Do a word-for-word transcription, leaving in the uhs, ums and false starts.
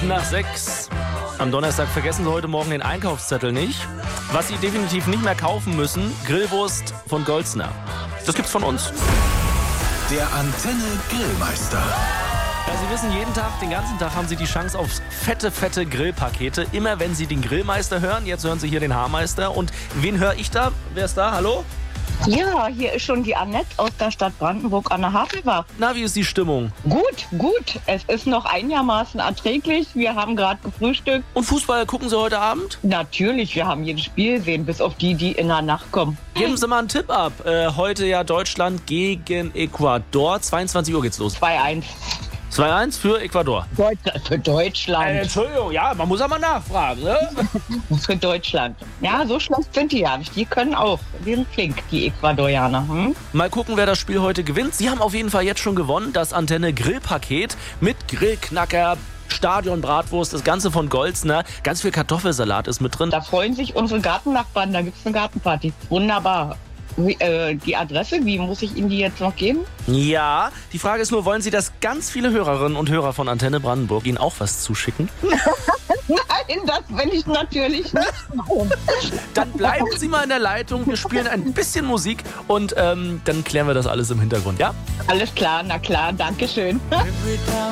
nach sechs. Am Donnerstag vergessen Sie heute Morgen den Einkaufszettel nicht. Was Sie definitiv nicht mehr kaufen müssen, Grillwurst von Golzner. Das gibt's von uns. Der Antenne Grillmeister. Ja, Sie wissen, jeden Tag, den ganzen Tag haben Sie die Chance auf fette, fette Grillpakete. Immer wenn Sie den Grillmeister hören, jetzt hören Sie hier den Haarmeister. Und wen höre ich da? Wer ist da? Hallo? Ja, hier ist schon die Annette aus der Stadt Brandenburg an der Havelbach. Na, wie ist die Stimmung? Gut, gut. Es ist noch einigermaßen erträglich. Wir haben gerade gefrühstückt. Und Fußball gucken Sie heute Abend? Natürlich, wir haben jedes Spiel gesehen, bis auf die, die in der Nacht kommen. Geben Sie mal einen Tipp ab. Äh, heute ja Deutschland gegen Ecuador. zweiundzwanzig Uhr geht's los. zwei eins. zwei eins für Ecuador. Deut- für Deutschland. Äh, Entschuldigung, ja, man muss aber nachfragen, ne? Für Deutschland. Ja, so schlecht sind die ja nicht. Die können auch. Die sind flink, die Ecuadorianer. Hm? Mal gucken, wer das Spiel heute gewinnt. Sie haben auf jeden Fall jetzt schon gewonnen. Das Antenne Grillpaket mit Grillknacker, Stadion-Bratwurst, das Ganze von Golzner. Ganz viel Kartoffelsalat ist mit drin. Da freuen sich unsere Gartennachbarn. Da gibt es eine Gartenparty. Wunderbar. Wie, äh, die Adresse, wie muss ich Ihnen die jetzt noch geben? Ja, die Frage ist nur, wollen Sie, dass ganz viele Hörerinnen und Hörer von Antenne Brandenburg Ihnen auch was zuschicken? Nein, das will ich natürlich nicht. Dann bleiben Sie mal in der Leitung. Wir spielen ein bisschen Musik und ähm, dann klären wir das alles im Hintergrund, ja? Alles klar, na klar, danke schön.